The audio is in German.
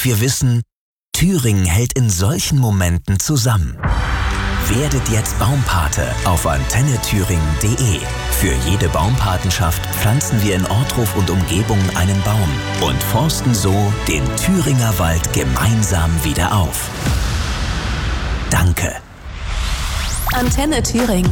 Und wir wissen, Thüringen hält in solchen Momenten zusammen. Werdet jetzt Baumpate auf antennethüringen.de. Für jede Baumpatenschaft pflanzen wir in Ortruf und Umgebung einen Baum und forsten so den Thüringer Wald gemeinsam wieder auf. Danke. Antenne Thüringen.